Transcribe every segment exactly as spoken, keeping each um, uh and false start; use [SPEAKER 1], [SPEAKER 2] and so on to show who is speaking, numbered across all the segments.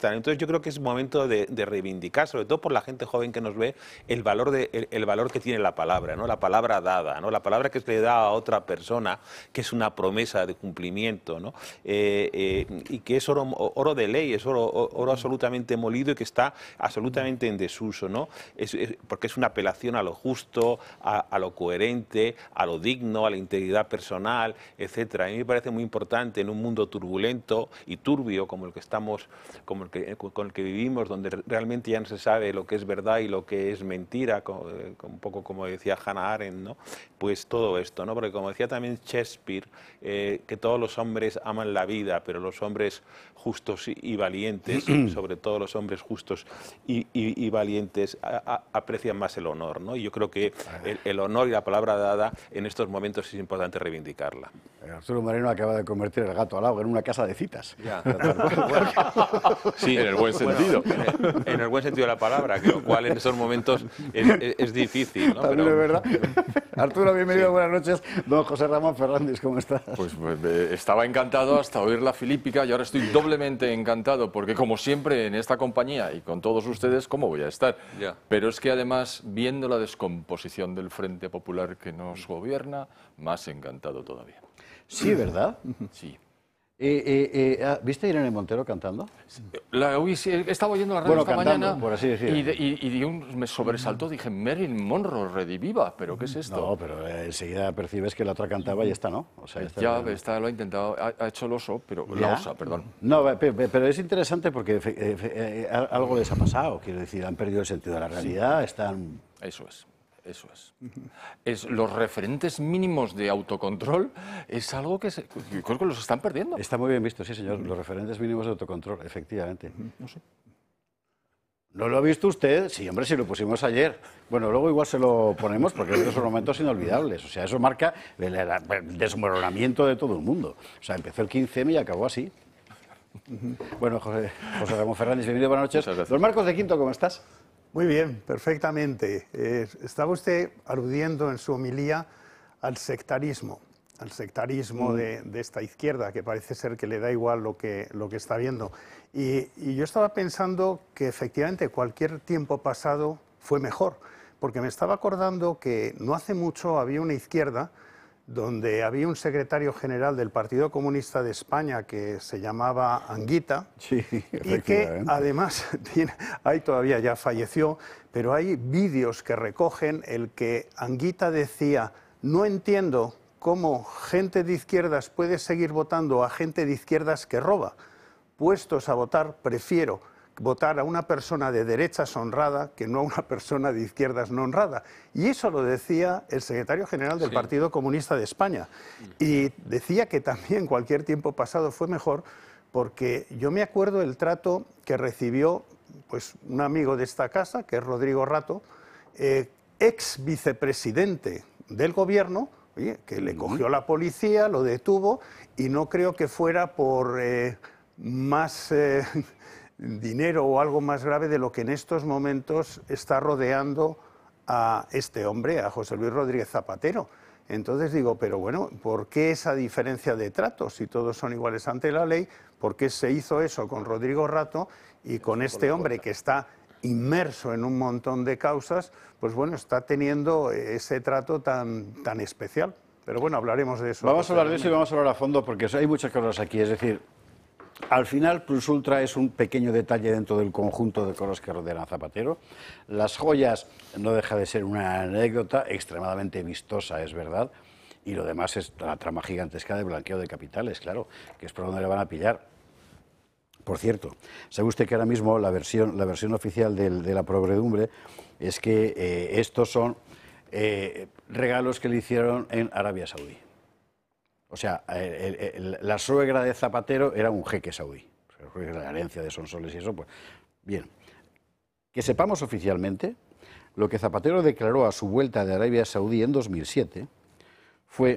[SPEAKER 1] conquistan. Entonces yo creo que es momento de, de reivindicar, sobre todo por la gente joven que nos ve, el valor, de, el, el valor que tiene la palabra, ¿no? La palabra dada, ¿no? La palabra que se le da a otra persona, que es una promesa de cumplimiento, ¿no? Eh, eh, y que es oro, oro de ley, es oro, oro absolutamente molido y que está absolutamente en desuso, ¿no? Es, es, porque es una apelación a lo justo, a, a lo coherente, a lo digno, a la integridad personal, etcétera. A mí me parece muy importante en un mundo turbulento y turbio como el que estamos, como el que, con el que vivimos, donde realmente ya no se sabe lo que es verdad y lo que es mentira, como, un poco como decía Hannah Arendt, ¿no? Pues todo esto, ¿no? Porque como decía también Shakespeare, eh, que todos los hombres aman la vida, pero los hombres justos y valientes, sobre todo los hombres justos y, y, y valientes, a, a, aprecian más el honor, ¿no? Y yo creo que el, el honor y la palabra dada en estos momentos es importante reivindicarla.
[SPEAKER 2] Arturo Moreno acaba de convertir el gato al agua en una casa de citas.
[SPEAKER 1] Ya, bueno, sí,
[SPEAKER 3] en el buen sentido.
[SPEAKER 1] Bueno, en, en el buen sentido de la palabra, que lo cual en estos momentos es, es, es difícil, ¿no?
[SPEAKER 2] También
[SPEAKER 1] Pero...
[SPEAKER 2] es verdad. Arturo, bienvenido, sí. Buenas noches. Don José Ramón Fernández, ¿cómo estás?
[SPEAKER 3] Pues, pues eh, estaba encantado hasta oír la filípica y ahora estoy doblemente encantado porque como siempre en esta compañía y con todos ustedes, ¿cómo voy a estar?
[SPEAKER 1] Ya.
[SPEAKER 3] Pero es que además, viendo la descomposición del Frente Popular que nos gobierna, más encantado todavía.
[SPEAKER 2] Sí, ¿verdad?
[SPEAKER 3] Sí.
[SPEAKER 2] Eh, eh, eh, ¿Viste a Irene Montero cantando?
[SPEAKER 3] La oí, sí, estaba oyendo la radio
[SPEAKER 2] bueno,
[SPEAKER 3] esta
[SPEAKER 2] cantando,
[SPEAKER 3] mañana
[SPEAKER 2] por así decir.
[SPEAKER 3] y, de, y, y de un, me sobresaltó, dije, Marilyn Monroe, rediviva, ¿pero qué es esto?
[SPEAKER 2] No, pero eh, enseguida percibes que la otra cantaba y esta no. O sea, esta
[SPEAKER 3] ya,
[SPEAKER 2] no.
[SPEAKER 3] esta lo ha intentado, ha, ha hecho el oso, pero
[SPEAKER 2] ¿Ya?
[SPEAKER 3] la osa, perdón.
[SPEAKER 2] No, pero es interesante porque eh, eh, algo les ha pasado, quiero decir, han perdido el sentido de la realidad, sí. Están...
[SPEAKER 3] Eso es. Eso es. es. Los referentes mínimos de autocontrol es algo que se, creo que los están perdiendo.
[SPEAKER 2] Está muy bien visto, sí, señor. Los referentes mínimos de autocontrol, efectivamente.
[SPEAKER 3] No sé.
[SPEAKER 2] ¿No lo ha visto usted? Sí, hombre, si lo pusimos ayer. Bueno, luego igual se lo ponemos porque estos son momentos inolvidables. O sea, eso marca el, el desmoronamiento de todo el mundo. O sea, empezó el quince eme y acabó así. Bueno, José, José Ramón Fernández, bienvenido, buenas noches. Don Marcos de Quinto, ¿cómo estás?
[SPEAKER 4] Muy bien, perfectamente. Eh, estaba usted aludiendo en su homilía al sectarismo, al sectarismo mm. de, de esta izquierda, que parece ser que le da igual lo que, lo que está viendo. Y, y yo estaba pensando que efectivamente cualquier tiempo pasado fue mejor, porque me estaba acordando que no hace mucho había una izquierda donde había un secretario general del Partido Comunista de España que se llamaba Anguita,
[SPEAKER 2] sí,
[SPEAKER 4] y que además tiene, ahí todavía ya falleció, pero hay vídeos que recogen el que Anguita decía: no entiendo cómo gente de izquierdas puede seguir votando a gente de izquierdas que roba. Puestos a votar, prefiero votar a una persona de derechas honrada que no a una persona de izquierdas no honrada. Y eso lo decía el secretario general del sí. Partido Comunista de España. Y decía que también cualquier tiempo pasado fue mejor, porque yo me acuerdo el trato que recibió pues, un amigo de esta casa, que es Rodrigo Rato, eh, ex vicepresidente del gobierno, oye, que le cogió la policía, lo detuvo, y no creo que fuera por eh, más... Eh, dinero o algo más grave de lo que en estos momentos está rodeando a este hombre, a José Luis Rodríguez Zapatero. Entonces digo, pero bueno, ¿por qué esa diferencia de trato? Si todos son iguales ante la ley, ¿por qué se hizo eso con Rodrigo Rato y con este hombre que está inmerso en un montón de causas? Pues bueno, está teniendo ese trato tan, tan especial. Pero bueno, hablaremos de eso.
[SPEAKER 2] Vamos a hablar de eso y vamos a hablar a fondo porque hay muchas cosas aquí, es decir... Al final, Plus Ultra es un pequeño detalle dentro del conjunto de cosas que rodean a Zapatero. Las joyas no deja de ser una anécdota extremadamente vistosa, es verdad, y lo demás es la trama gigantesca de blanqueo de capitales, claro, que es por donde le van a pillar. Por cierto, ¿sabe usted que ahora mismo la versión, la versión oficial del, de la podredumbre es que eh, estos son eh, regalos que le hicieron en Arabia Saudí? O sea, el, el, el, la suegra de Zapatero era un jeque saudí. La herencia de Sonsoles y eso, pues... Bien. Que sepamos oficialmente, lo que Zapatero declaró a su vuelta de Arabia Saudí en dos mil siete fue...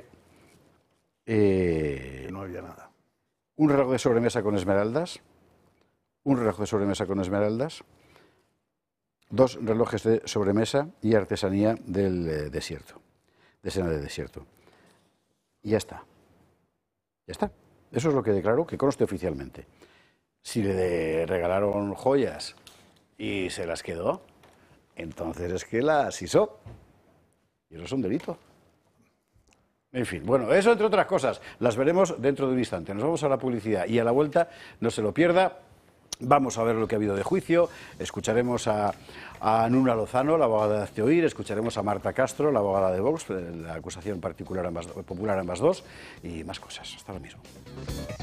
[SPEAKER 2] Eh,
[SPEAKER 4] que no había nada.
[SPEAKER 2] Un reloj de sobremesa con esmeraldas, un reloj de sobremesa con esmeraldas, dos relojes de sobremesa y artesanía del eh, desierto, de escena de desierto. Y ya está. Ya está. Eso es lo que declaró, que conste oficialmente. Si le regalaron joyas y se las quedó, entonces es que las hizo. Y eso es un delito. En fin, bueno, eso entre otras cosas, las veremos dentro de un instante. Nos vamos a la publicidad y a la vuelta, no se lo pierda, vamos a ver lo que ha habido de juicio, escucharemos a, a Nuna Lozano, la abogada de Hazte Oír, escucharemos a Marta Castro, la abogada de Vox, la acusación particular ambas, popular ambas dos, y más cosas. Hasta ahora mismo.